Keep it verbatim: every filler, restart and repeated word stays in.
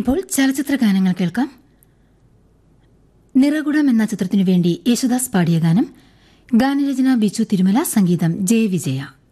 ഇപ്പോൾ ചലച്ചിത്ര ഗാനങ്ങൾ കേൾക്കാം. നിറകുടം എന്ന ചിത്രത്തിനു വേണ്ടി യേശുദാസ് പാടിയ ഗാനം. ഗാനരചന ബിച്ചു തിരുമല, സംഗീതം ജെ വിജയ.